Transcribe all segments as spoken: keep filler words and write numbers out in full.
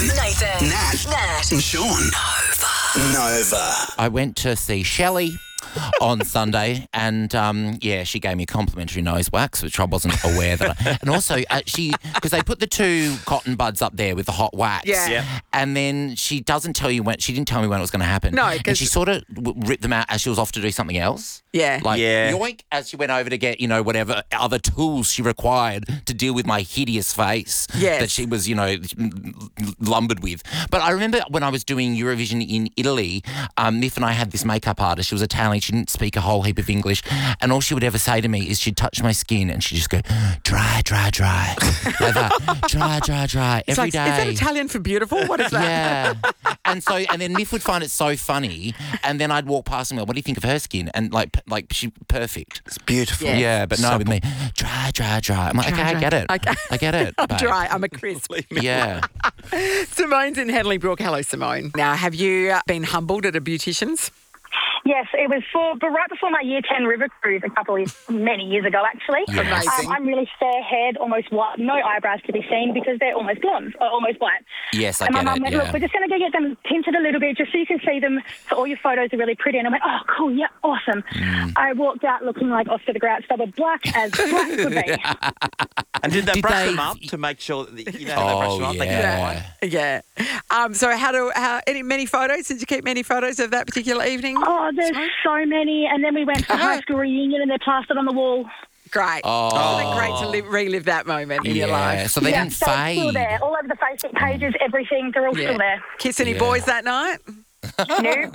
Nathan. Nat. Nat. And Sean. Nova. Nova. I went to see Shelley on Sunday, and um, yeah, she gave me a complimentary nose wax, which I wasn't aware that. I, and also, uh, she because they put the two cotton buds up there with the hot wax, Yeah. Yeah. and then she doesn't tell you when. She didn't tell me when it was going to happen. No, and 'cause- she sort of w- ripped them out as she was off to do something else. Yeah. Like Yeah. yoink as she went over to get, you know, whatever other tools she required to deal with my hideous face Yes. that she was, you know, lumbered with. But I remember when I was doing Eurovision in Italy, um, Miff and I had this makeup artist. She was Italian. She didn't speak a whole heap of English. And all she would ever say to me is she'd touch my skin and she'd just go, dry, dry, dry. Like that. Dry, dry, dry. It's Every like, day. Is that Italian for beautiful? What is that? Yeah. And so, and then Miff would find it so funny. And then I'd walk past and go, what do you think of her skin? And like, p- like she perfect. It's beautiful. Yeah. Yeah, but no, with me, dry, dry, dry. I'm like, Dry, okay, I dry. get it. Okay. I get it. I'm babe. dry. I'm a crisp. Yeah. Simone's in Henley Brook. Hello, Simone. Now, have you uh, been humbled at a beautician's? Yes, it was for, but right before my year ten river cruise a couple of many years ago, actually. Yes. Amazing. Um, I'm really fair-haired, almost white, no eyebrows to be seen because they're almost blonde, or almost white. Yes, I and my get mum it. went, Yeah. look, we're just going to go get them tinted a little bit just so you can see them, so all your photos are really pretty. And I went, oh, cool, yeah, awesome. Mm. I walked out looking like Oscar the Grouch, double black as black could be. And did they Did brush they- them up to make sure that, you know, how they brush Oh, them up? They get yeah. white. Yeah. Um, so, how do how any many photos? Did you keep many photos of that particular evening? Oh, there's Simone? so many. And then we went to high school reunion and they're plastered on the wall. Great. Oh. Isn't it great to live, relive that moment in your Yeah. life? So they yeah, didn't so it's still fade. there. All over the Facebook pages, everything, they're all Yeah. still there. Kiss any Yeah. boys that night? Nope.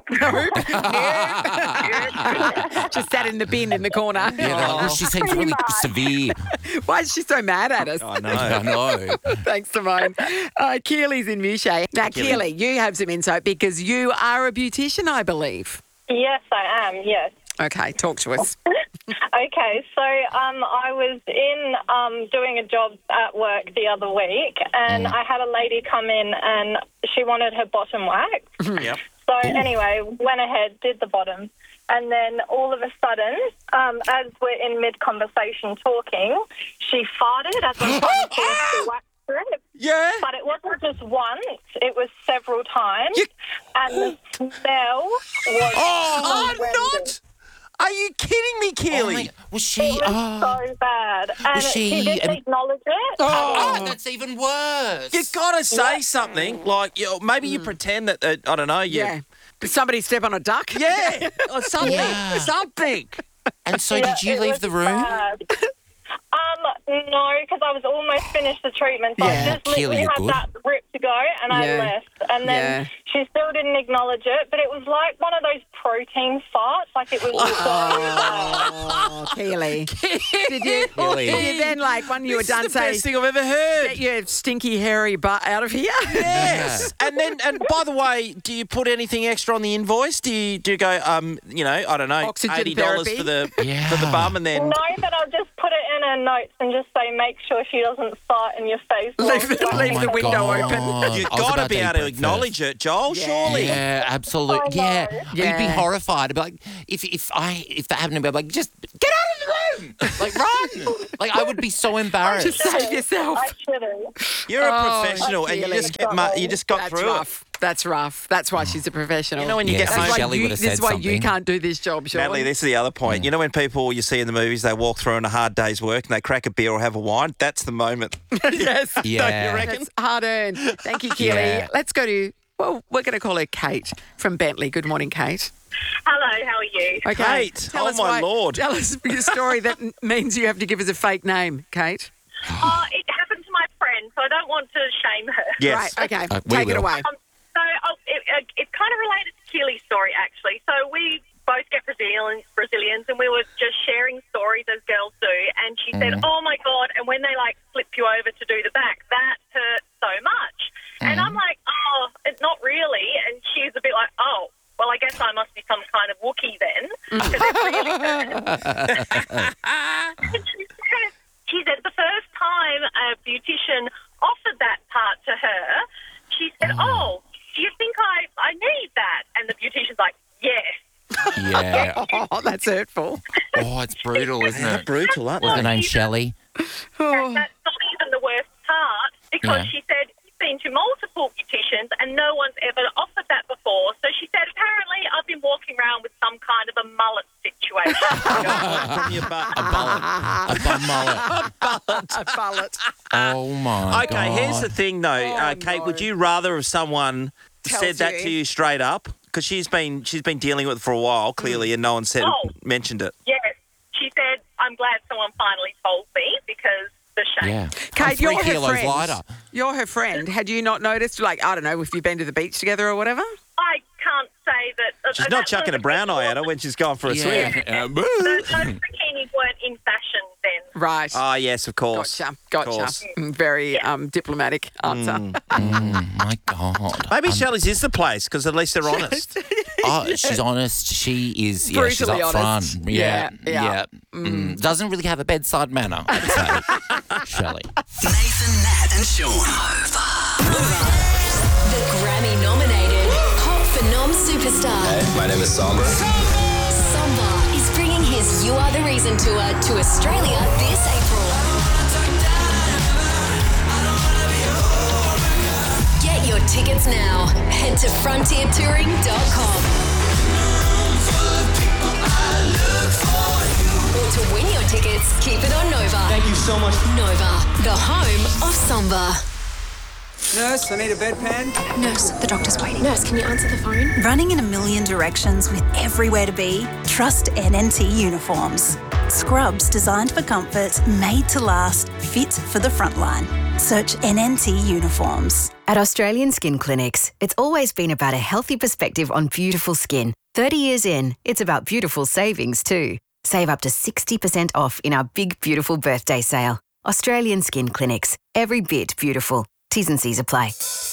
Just sat in the bin in the corner. Yeah, they're like, oh, she seems Pretty really much. severe. Why is she so mad at us? I know. I know. Thanks, Simone. Uh, Keely's in Mushay. Now, Keely, you have some insight because you are a beautician, I believe. Yes, I am, yes. Okay, talk to us. Okay, so um, I was in um, doing a job at work the other week, and I had a lady come in and she wanted her bottom wax. Yep. So anyway, went ahead, did the bottom, and then all of a sudden, um, as we're in mid-conversation talking, she farted as I'm trying to finish the wax strip. Yeah. But it wasn't just once, it was several times, You- and the smell was Oh, horrendous. not! Are you kidding me, Oh Keely? my- was she? It was Oh, so bad. And Was she- she didn't um, acknowledge it. oh, that's even worse. You gotta say something. Like, you know, maybe you pretend that, uh, I don't know, you. Yeah. Did somebody step on a duck? Yeah. Or something. Yeah. Something. And so, Yeah, did you it leave was the room? bad. Um, no, because I was almost finished the treatment. So Yeah. I just Keely, literally you're had good. that rip to go, and I Yeah. left. And then Yeah. she still didn't acknowledge it, but it was like one of those protein farts. Like it was so bad. Oh, Keely. Did you, Keely. did you then, like, when you This were done, is the say, best thing I've ever heard. get your stinky, hairy butt out of here? Yes. And then, and by the way, do you put anything extra on the invoice? Do you do you go, um, you know, I don't know, Oxygen eighty dollars therapy? for the Yeah. for the bum, and then No, but I'll just put it in her notes and just say, make sure she doesn't fart in your face. Leave the- while- leave Oh the my window God. open. you've I was got to about be eat able to breakfast. acknowledge it, Joel. Yeah. Surely. Yeah, absolutely. I know. Yeah. You'd be Yeah. horrified. I'd be like, if if I if that happened to me, I'd be like, just get out of the room, like run. Like I would be so embarrassed. Just save yourself. I shouldn't. You're a Oh, professional, and you Keely. just get mu- you just got That's through rough. That's rough. That's why she's a professional. You know when you Yeah, get so That's home, why Shelley you, would have this is said why you something. can't do this job, Sean. Natalie, this is the other point. You know when people you see in the movies, they walk through on a hard day's work and they crack a beer or have a wine? That's the moment. yes. Yeah. Don't you reckon? That's hard earned. Thank you, Keely. Yeah. Let's go to, well, we're going to call her Kate from Bentley. Good morning, Kate. Hello, how are you? Okay. Kate, tell oh us my why- Lord. Tell us your story that n- means you have to give us a fake name, Kate. Oh, it happened to my friend, so I don't want to shame her. Yes. Right, okay. Uh, we Take it will. away. Um, so oh, it, it, it's kind of related to Keely's story, actually. So we both get Brazilian, Brazilians, and we were just sharing stories as girls do. And she said, oh, my God, and when they, like, flip you over to do the back, that hurt so much. And I'm like, oh, it's not really. And she's a bit like, oh, well, I guess I must be some kind of Wookiee then, because it really hurts. And she said, she said the first time a beautician offered that part to her, she said, oh, do you think I, I need that? And the beautician's like, yes. Yeah. Oh, that's hurtful. Oh, it's brutal, isn't They're it? brutal, aren't What's her they? name? Shelley. Oh. That's not even the worst part, because Yeah. she said, you've been to multiple beauticians, and no one's ever offered that before. So she said, apparently I've been walking around with some kind of a mullet situation. From your butt. A bullet. A bum mullet. A bullet. Oh, my Okay, God. here's the thing, though, uh, Kate. no. Would you rather have someone Tells said that you. to you straight up? Because she's been she's been dealing with it for a while, clearly, and no one said Oh. mentioned it. Yes. She said, I'm glad someone finally told me because the shame. Yeah. Kate, I'm three you're her kilos friend. lighter. You're her friend. Had you not noticed, like, I don't know, if you've been to the beach together or whatever? I can't say that. uh, She's that not chucking a was- brown eye at her when she's going for a swim. Yeah. Those, those bikinis weren't in fashion then. Right. Ah, yes, of course. Gotcha. Of Gotcha. course. Mm, Very um, diplomatic answer. Mm, my God. Maybe Shelley's is the place because at least they're honest. Oh, she's honest. She is, yeah, she's Brutally up honest. front. Yeah, Yeah, yeah. yeah. Mm. Doesn't really have a bedside manner, I'd say. Shelley. Nathan, Nat, and Sean. The Grammy-nominated Pop Phenom superstar My name is Samba. Samba is bringing his You Are the Reason tour to Australia this April. Get your tickets now. Head to frontier touring dot com. Or to win your tickets, keep it on Nova. Thank you so much. Nova, the home of Samba. Nurse, I need a bedpan. Nurse, the doctor's waiting. Nurse, can you answer the phone? Running in a million directions with everywhere to be? Trust N N T Uniforms. Scrubs designed for comfort, made to last, fit for the front line. Search N N T Uniforms. At Australian Skin Clinics, it's always been about a healthy perspective on beautiful skin. thirty years in, it's about beautiful savings too. Save up to sixty percent off in our big, beautiful birthday sale. Australian Skin Clinics. Every bit beautiful. T's and C's apply.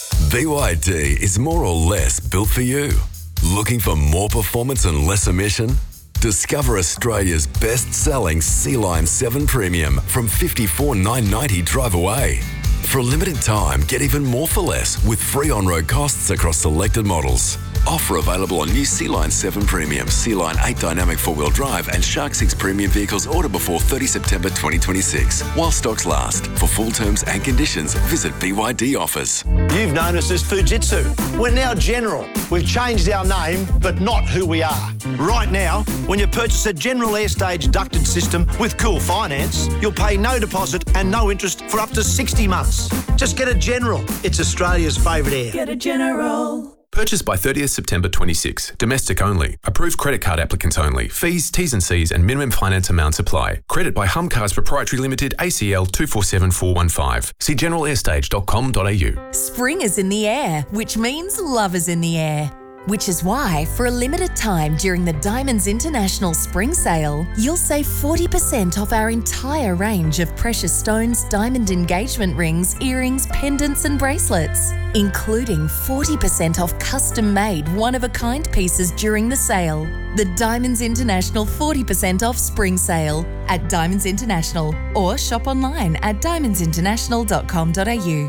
B Y D is more or less built for you. Looking for more performance and less emission? Discover Australia's best-selling Sea Line seven Premium from fifty-four thousand nine hundred ninety dollars drive away. For a limited time, get even more for less with free on-road costs across selected models. Offer available on new Sea Line seven Premium, Sea Line eight Dynamic four-wheel drive and Shark six Premium vehicles order before thirtieth September twenty twenty-six. While stocks last. For full terms and conditions, visit B Y D Offers. You've known us as Fujitsu. We're now General. We've changed our name, but not who we are. Right now, when you purchase a General Airstage ducted system with Cool Finance, you'll pay no deposit and no interest for up to sixty months. Just get a General. It's Australia's favourite air. Get a General. Purchased by thirtieth September twenty-six. Domestic only. Approved credit card applicants only. Fees, T's and C's and minimum finance amounts apply. Credit by Humcars Proprietary Limited, A C L two four seven four one five. See general airstage dot com dot a u. Spring is in the air, which means love is in the air. Which is why, for a limited time during the Diamonds International Spring Sale, you'll save forty percent off our entire range of precious stones, diamond engagement rings, earrings, pendants and bracelets, including forty percent off custom-made one-of-a-kind pieces during the sale. The Diamonds International forty percent off Spring Sale at Diamonds International, or shop online at diamonds international dot com dot a u.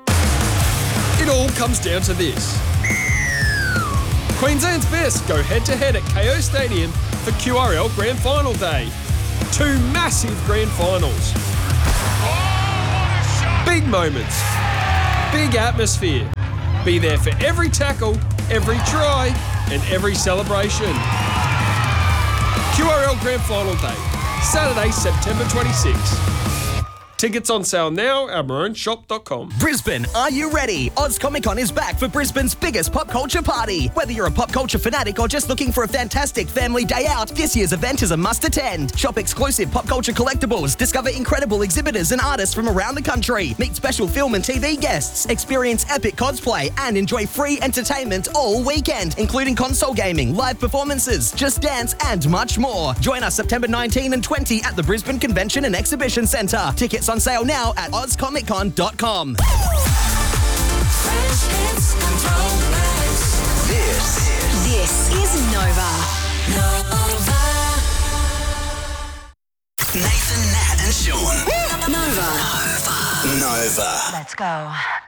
It all comes down to this. Queensland's best go head-to-head at K O Stadium for Q R L Grand Final Day. Two massive Grand Finals. Big moments. Big atmosphere. Be there for every tackle, every try, and every celebration. Q R L Grand Final Day, Saturday, September twenty-sixth. Tickets on sale now at maroon shop dot com. Brisbane, are you ready? Oz Comic Con is back for Brisbane's biggest pop culture party. Whether you're a pop culture fanatic or just looking for a fantastic family day out, this year's event is a must attend. Shop exclusive pop culture collectibles, discover incredible exhibitors and artists from around the country, meet special film and T V guests, experience epic cosplay, and enjoy free entertainment all weekend, including console gaming, live performances, Just Dance, and much more. Join us September nineteenth and twentieth at the Brisbane Convention and Exhibition Centre. Tickets on sale now at oz comic con dot com. This, This is Nova. Nova. Nathan, Nat, and Sean. Nova. Nova. Let's go.